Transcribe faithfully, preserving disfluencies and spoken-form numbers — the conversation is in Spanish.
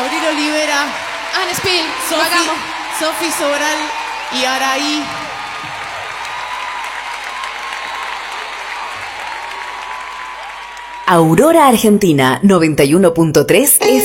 Abril Olivera, Anne Spill, lo Sofi, hagamos. Sofi Sobral y Araí. Aurora Argentina noventa y uno punto tres